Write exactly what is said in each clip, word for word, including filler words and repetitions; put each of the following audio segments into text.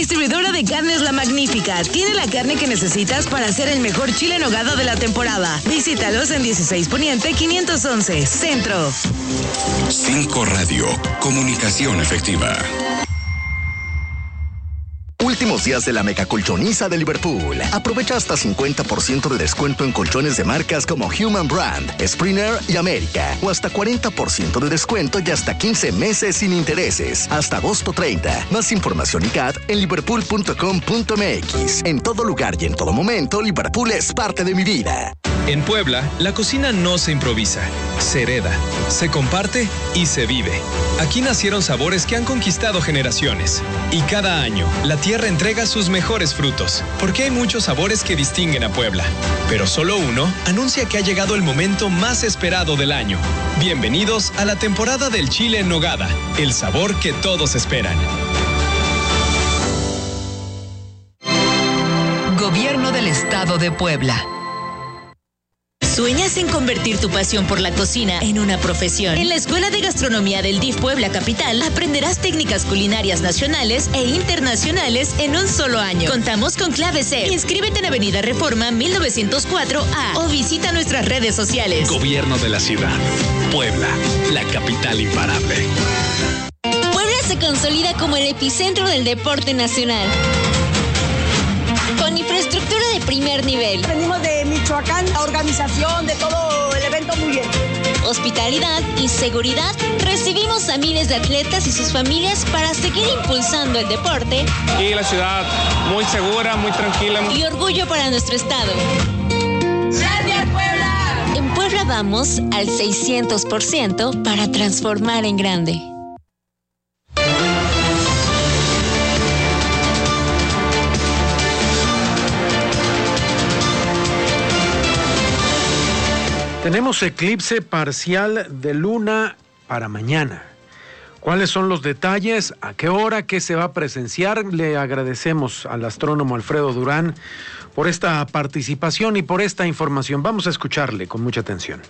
Distribuidora de carnes La Magnífica. Tiene la carne que necesitas para hacer el mejor chile en nogada de la temporada. Visítalos en dieciséis Poniente quinientos once, Centro. cinco Radio. Comunicación efectiva. Últimos días de la mega colchoniza de Liverpool. Aprovecha hasta cincuenta por ciento de descuento en colchones de marcas como Human Brand, Springer y América. O hasta cuarenta por ciento de descuento y hasta quince meses sin intereses. Hasta agosto treinta. Más información y C A D en liverpool punto com punto m x. En todo lugar y en todo momento, Liverpool es parte de mi vida. En Puebla, la cocina no se improvisa, se hereda, se comparte y se vive. Aquí nacieron sabores que han conquistado generaciones. Y cada año, la tierra entrega sus mejores frutos, porque hay muchos sabores que distinguen a Puebla. Pero solo uno anuncia que ha llegado el momento más esperado del año. Bienvenidos a la temporada del chile en nogada, el sabor que todos esperan. Gobierno del Estado de Puebla. ¿Sueñas en convertir tu pasión por la cocina en una profesión? En la Escuela de Gastronomía del D I F Puebla Capital aprenderás técnicas culinarias nacionales e internacionales en un solo año. Contamos con clave C. Inscríbete en Avenida Reforma mil novecientos cuatro A o visita nuestras redes sociales. Gobierno de la ciudad. Puebla, la capital imparable. Puebla se consolida como el epicentro del deporte nacional. Con infraestructura de primer nivel. Venimos de Michoacán, la organización de todo el evento muy bien. Hospitalidad y seguridad. Recibimos a miles de atletas y sus familias para seguir impulsando el deporte. Y la ciudad muy segura, muy tranquila. Y orgullo para nuestro estado. ¡Gracias, Puebla! En Puebla vamos al seiscientos por ciento para transformar en grande. Tenemos eclipse parcial de luna para mañana. ¿Cuáles son los detalles? ¿A qué hora? ¿Qué se va a presenciar? Le agradecemos al astrónomo Alfredo Durán por esta participación y por esta información. Vamos a escucharle con mucha atención.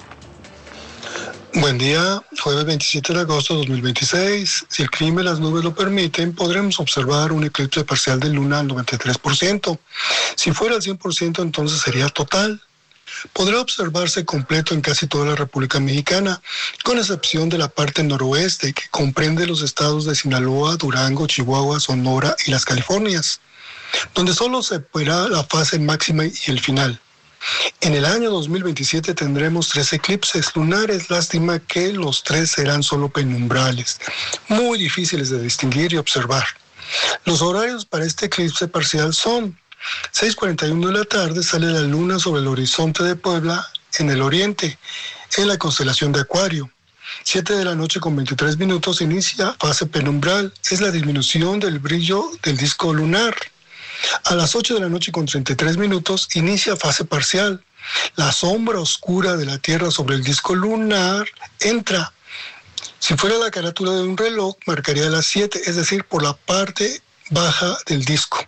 Buen día, jueves veintisiete de agosto de dos mil veintiséis. Si el clima y las nubes lo permiten, podremos observar un eclipse parcial de luna al noventa y tres por ciento. Si fuera al cien por ciento, entonces sería total. Podrá observarse completo en casi toda la República Mexicana, con excepción de la parte noroeste, que comprende los estados de Sinaloa, Durango, Chihuahua, Sonora y las Californias, donde solo se verá la fase máxima y el final. En el año dos mil veintisiete tendremos tres eclipses lunares, lástima que los tres serán solo penumbrales, muy difíciles de distinguir y observar. Los horarios para este eclipse parcial son: seis cuarenta y uno de la tarde sale la luna sobre el horizonte de Puebla en el oriente, en la constelación de Acuario. siete de la noche con veintitrés minutos inicia fase penumbral, es la disminución del brillo del disco lunar. A las ocho de la noche con treinta y tres minutos inicia fase parcial. La sombra oscura de la Tierra sobre el disco lunar entra. Si fuera la carátula de un reloj, marcaría las siete, es decir, por la parte baja del disco.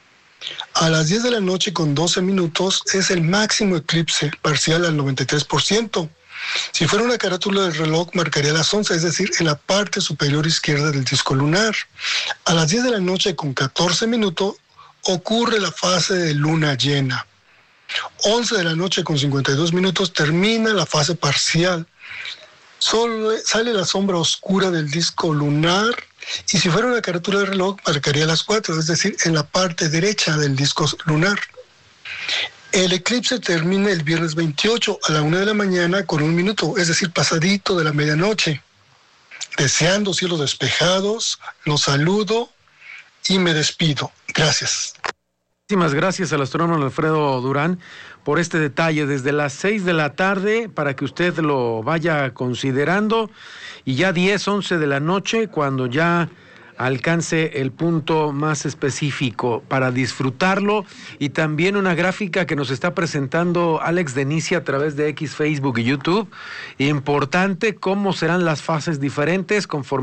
A las diez de la noche con doce minutos es el máximo eclipse parcial al noventa y tres por ciento. Si fuera una carátula del reloj, marcaría las once, es decir, en la parte superior izquierda del disco lunar. A las diez de la noche con catorce minutos ocurre la fase de luna llena. once de la noche con cincuenta y dos minutos termina la fase parcial. Solo sale la sombra oscura del disco lunar. Y si fuera una carátula de reloj, marcaría las cuatro, es decir, en la parte derecha del disco lunar. El eclipse termina el viernes veintiocho a la una de la mañana con un minuto, es decir, pasadito de la medianoche. Deseando cielos despejados, los saludo y me despido. Gracias. Muchísimas gracias al astrónomo Alfredo Durán por este detalle desde las seis de la tarde para que usted lo vaya considerando, y ya diez, once de la noche cuando ya alcance el punto más específico para disfrutarlo. Y también una gráfica que nos está presentando Alex Denicia a través de X, Facebook y YouTube. Importante cómo serán las fases diferentes conforme